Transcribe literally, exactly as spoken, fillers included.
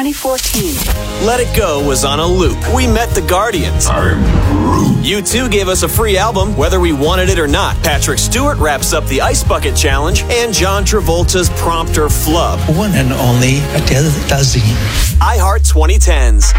twenty fourteen. Let It Go was on a loop. We met the Guardians. I'm Groot. U two gave us a free album, whether we wanted it or not. Patrick Stewart wraps up the Ice Bucket Challenge, and John Travolta's Prompter Flub. One and only Adele Dazeem. iHeart twenty tens.